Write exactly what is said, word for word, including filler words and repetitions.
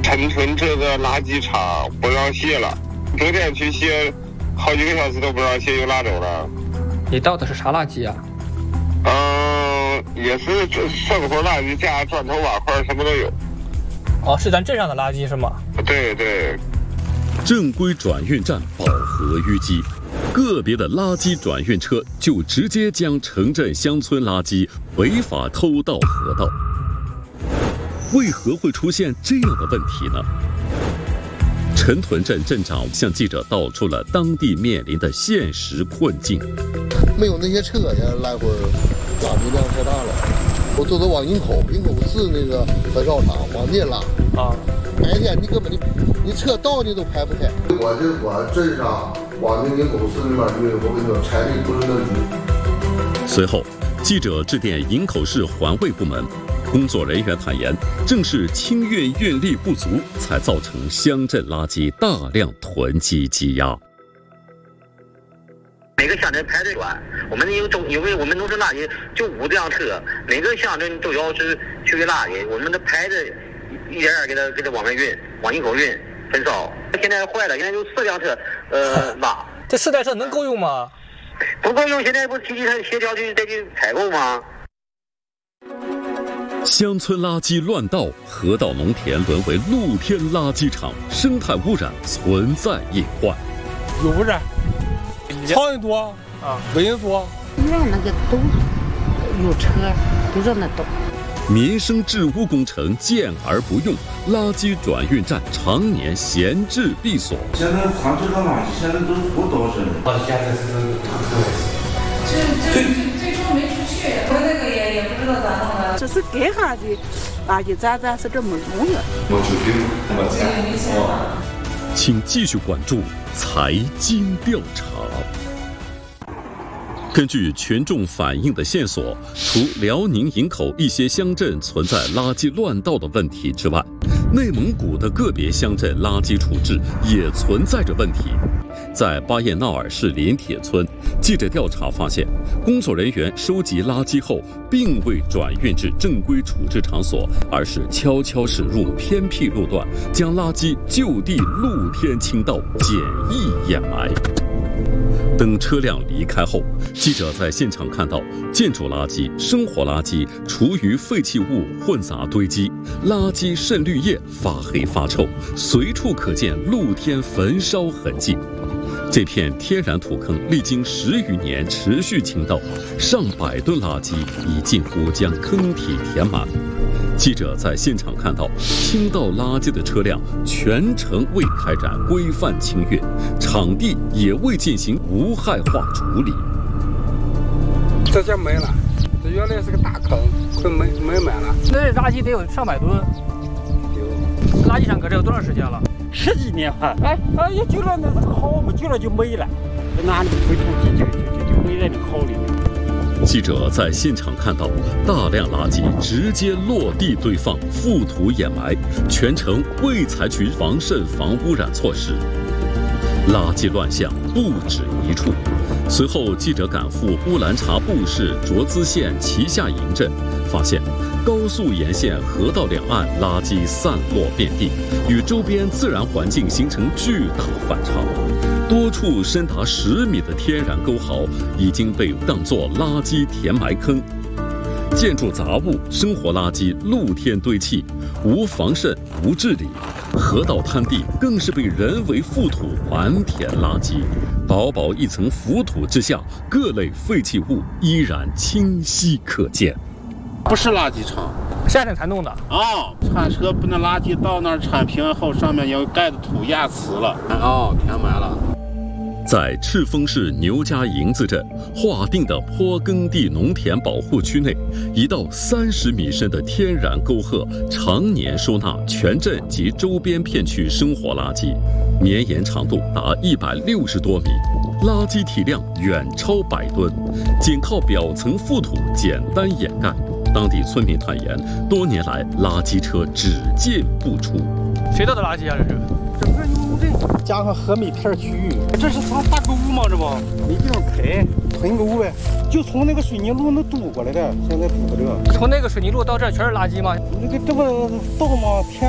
陈屯这个垃圾场不让卸了，昨天去卸，好几个小时都不让卸，又拉走了。 你倒的是啥垃圾啊？ 嗯，也是生活垃圾加砖头瓦块什么都有。 哦，是咱镇上的垃圾是吗？ 对对。 正规转运站饱和淤积，个别的垃圾转运车就直接将城镇乡村垃圾违法偷到河道。为何会出现这样的问题呢？陈屯镇镇长向记者道出了当地面临的现实困境。 没有那些车呀，来回垃圾量太大了。我都得往营口，营口是那个焚烧厂，往那拉啊。白天你根本你你车到你都排不开。我这我镇上往那营口市那边运，我跟你说，柴力不是那主。 随后，记者致电营口市环卫部门。工作人员坦言，正是清运运力不足，才造成乡镇垃圾大量囤积积压。 每个乡镇排队短，我们有中，因为我们农村垃圾就五辆车，每个乡镇都要是去运垃圾，我们的排着一点点给它给它往外运，往营口运焚烧。现在坏了，现在有四辆车，呃拉。 这四台车能够用吗？ 不够用，现在不是提起他协调去再去采购吗？ 乡村垃圾乱倒，河道农田沦为露天垃圾场，生态污染存在隐患。 有污染，苍蝇多啊，蚊子多。 医院那个都有车，都在那倒。 民生治污工程建而不用，垃圾转运站常年闲置闭锁。 现在咱这个垃圾现在都是不倒身的， 现在是这这最终没出去，我那个也也不知道咋弄的。 这是给下的垃圾站站是这么用的。 没出去，没钱。 哦，请继续关注财经调查。根据群众反映的线索，除辽宁营口一些乡镇存在垃圾乱倒的问题之外，内蒙古的个别乡镇垃圾处置也存在着问题。在巴彦淖尔市临铁村，记者调查发现，工作人员收集垃圾后，并未转运至正规处置场所，而是悄悄驶入偏僻路段，将垃圾就地露天倾倒，简易掩埋。等车辆离开后，记者在现场看到建筑垃圾、生活垃圾、厨余废弃物混杂堆积，垃圾渗滤液发黑发臭，随处可见露天焚烧痕迹。这片天然土坑历经十余年持续倾倒，上百吨垃圾已近乎将坑体填满。记者在现场看到，倾倒垃圾的车辆全程未开展规范清运，场地也未进行无害化处理。 这就没了，这原来是个大坑，快没没满了。 那垃圾得有上百吨。有。垃圾场搁这有多长时间了？ 十几年了。哎哎呀，就让那这个壕嘛，就让就没了，拿那个推土机就就就就没在那个壕里面。 记者在现场看到，大量垃圾直接落地堆放，覆土掩埋，全程未采取防渗防污染措施。垃圾乱象不止一处。随后，记者赶赴乌兰察布市卓资县旗下营镇，发现高速沿线河道两岸垃圾散落遍地，与周边自然环境形成巨大反差。多处深达十米的天然沟壕已经被当作垃圾填埋坑，建筑杂物、生活垃圾露天堆砌，无防渗、无治理。河道滩地更是被人为覆土满填垃圾，薄薄一层浮土之下，各类废弃物依然清晰可见。 不是垃圾场， 夏天才弄的哦。铲车把那垃圾到那儿铲平后，上面要盖的土压瓷了，哦，填埋了。 在赤峰市牛家营子镇划定的坡耕地农田保护区内，一道三十米深的天然沟壑常年收纳全镇及周边片区生活垃圾，绵延长度达一百六十多米，垃圾体量远超百吨，仅靠表层覆土简单掩盖。当地村民坦言，多年来垃圾车只进不出。 谁倒的垃圾啊？这是？ 整个牛镇加上河米片区域，这是啥大沟吗？这不没地方开，屯沟呗，就从那个水泥路那堵过来的，现在堵着。 从那个水泥路到这全是垃圾吗？ 那个这不道吗？天。